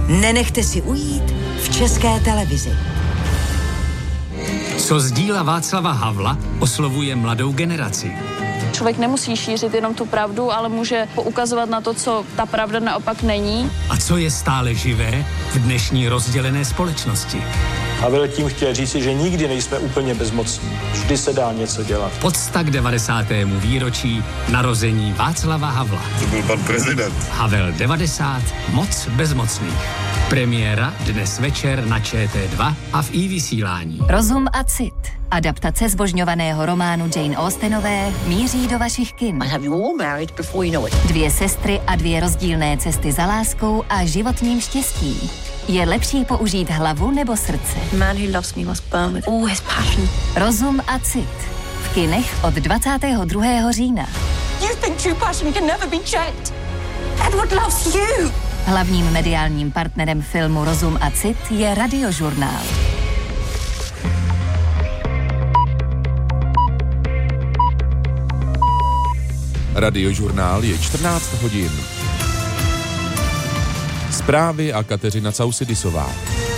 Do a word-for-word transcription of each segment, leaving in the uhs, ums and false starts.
Nenechte si ujít v České televizi. Co z díla Václava Havla oslovuje mladou generaci? Člověk nemusí šířit jenom tu pravdu, ale může poukazovat na to, co ta pravda naopak není. A co je stále živé v dnešní rozdělené společnosti? Havel tím chtěl říci, že nikdy nejsme úplně bezmocní. Vždy se dá něco dělat. Podsta k devadesátému výročí narození Václava Havla. To byl pan prezident. Havel devadesát, moc bezmocných. Premiéra dnes večer na Č T dva a v iVysílání. Rozum a cit. Adaptace zbožňovaného románu Jane Austenové míří do vašich kin. Dvě sestry a dvě rozdílné cesty za láskou a životním štěstím. Je lepší použít hlavu nebo srdce? Man who loves me must burn with all his passion. Rozum a cit. V kinech od dvacátého druhého října. You think true passion can never be checked. Edward loves you. Hlavním mediálním partnerem filmu Rozum a cit je Radiožurnál. Radiožurnál je čtrnáct hodin. Zprávy a Kateřina Causidisová.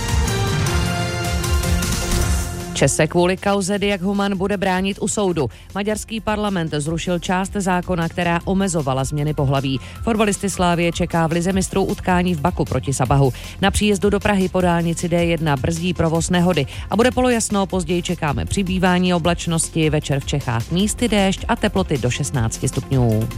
Čes se kvůli kauze Diag Human bude bránit u soudu. Maďarský parlament zrušil část zákona, která omezovala změny pohlaví. Fotbalisty Slavie čeká v lize mistrů utkání v Baku proti Sabahu. Na příjezdu do Prahy po dálnici D jedna brzdí provoz nehody a bude polojasno, později čekáme přibývání oblačnosti, večer v Čechách místy déšť a teploty do šestnáct stupňů.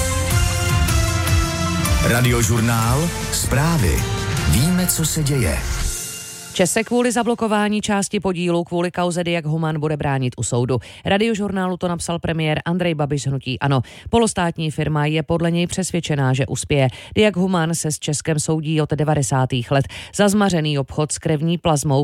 Radiožurnál, zprávy. Víme, co se děje. Čes se kvůli zablokování části podílu kvůli kauze Diag Human bude bránit u soudu. Radiožurnálu to napsal premiér Andrej Babiš z hnutí ANO. Polostátní firma je podle něj přesvědčená, že uspěje. Diag Human se s Českem soudí od devadesátých let za zmařený obchod s krevní plazmou